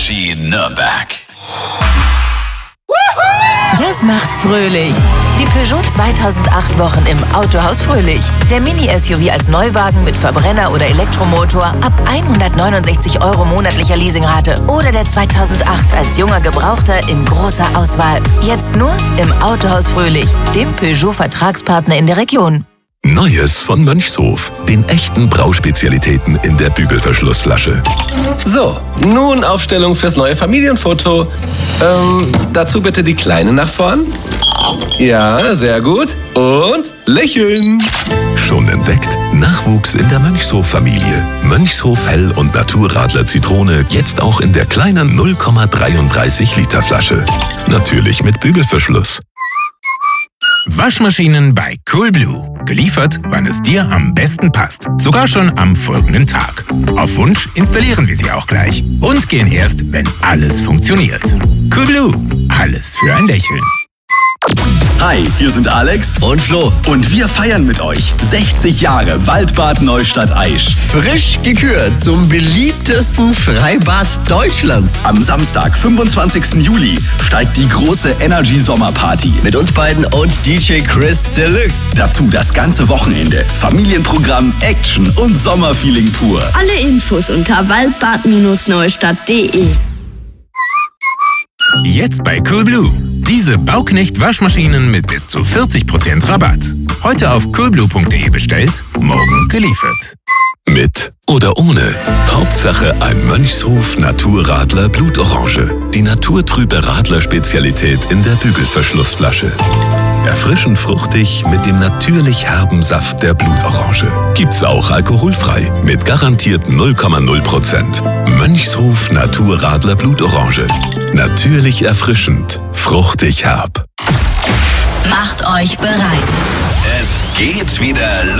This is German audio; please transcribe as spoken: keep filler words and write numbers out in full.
Energy Nürnberg. Das macht fröhlich. Die Peugeot zweitausendacht Wochen im Autohaus Fröhlich. Der Mini-S U V als Neuwagen mit Verbrenner oder Elektromotor ab hundertneunundsechzig Euro monatlicher Leasingrate. Oder der zweitausendacht als junger Gebrauchter in großer Auswahl. Jetzt nur im Autohaus Fröhlich, dem Peugeot-Vertragspartner in der Region. Neues von Mönchshof. Den echten Brauspezialitäten in der Bügelverschlussflasche. So, nun Aufstellung fürs neue Familienfoto. Ähm, dazu bitte die Kleine nach vorn. Ja, sehr gut. Und lächeln. Schon entdeckt? Nachwuchs in der Mönchshof-Familie. Mönchshof Hell- und Naturradler Zitrone jetzt auch in der kleinen null Komma dreiunddreißig Liter Flasche. Natürlich mit Bügelverschluss. Waschmaschinen bei Coolblue. Geliefert, wann es dir am besten passt. Sogar schon am folgenden Tag. Auf Wunsch installieren wir sie auch gleich. Und gehen erst, wenn alles funktioniert. Coolblue. Alles für ein Lächeln. Hi, hier sind Alex und Flo. Und wir feiern mit euch sechzig Jahre Waldbad Neustadt Aisch. Frisch gekürt zum beliebtesten Freibad Deutschlands. Am Samstag, fünfundzwanzigsten Juli, steigt die große Energy Sommerparty. Mit uns beiden und D J Chris Deluxe. Dazu das ganze Wochenende. Familienprogramm, Action und Sommerfeeling pur. Alle Infos unter waldbad Neustadt punkt de. Jetzt bei Coolblue. Diese Bauknecht-Waschmaschinen mit bis zu vierzig Prozent Rabatt. Heute auf coolblue punkt de bestellt, morgen geliefert. Mit oder ohne. Hauptsache ein Mönchshof Naturradler Blutorange. Die naturtrübe Radler-Spezialität in der Bügelverschlussflasche. Erfrischend fruchtig mit dem natürlich herben Saft der Blutorange. Gibt's auch alkoholfrei mit garantierten null Komma null Prozent. Mönchshof Naturradler Blutorange. Natürlich erfrischend, fruchtig herb. Macht euch bereit. Es geht wieder los.